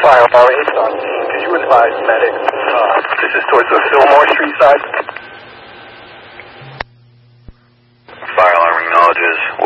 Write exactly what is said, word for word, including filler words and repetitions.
Fire alarm eight on scene. Could you advise medics? Uh, this is towards the Fillmore Street side. Fire alarm acknowledges.